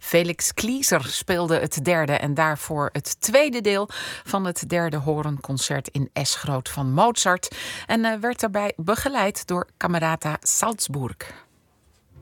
Felix Klieser speelde het derde en daarvoor het tweede deel van het derde hoornconcert in S groot van Mozart en werd daarbij begeleid door Camerata Salzburg.